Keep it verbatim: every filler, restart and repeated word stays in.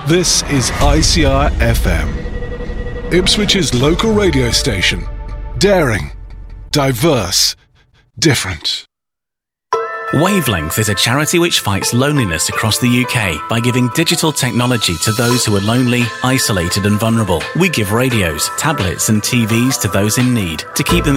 This is I C R F M, Ipswich's local radio station. Daring, diverse, different. Wavelength is a charity which fights loneliness across the U K by giving digital technology to those who are lonely, isolated and vulnerable. We give radios, tablets and T Vs to those in need to keep them